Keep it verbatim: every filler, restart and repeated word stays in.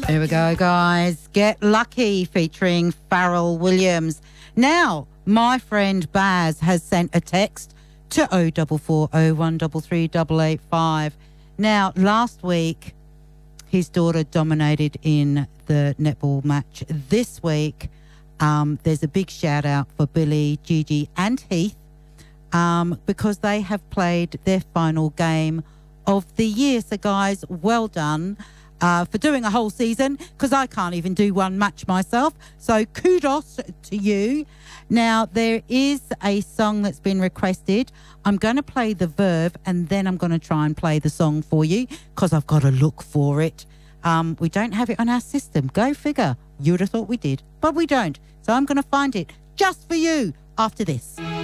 Here we go, guys. Get Lucky featuring Pharrell Williams. Now, my friend Baz has sent a text to oh four four oh one three three eight eight five. Now, last week, his daughter dominated in the netball match. This week, um, there's a big shout out for Billy, Gigi and Heath um, because they have played their final game of the year. So, guys, well done. Uh, for doing a whole season, because I can't even do one match myself. So kudos to you. Now, there is a song that's been requested. I'm going to play the verb and then I'm going to try and play the song for you because I've got to look for it. Um, we don't have it on our system. Go figure. You would have thought we did, but we don't. So I'm going to find it just for you after this.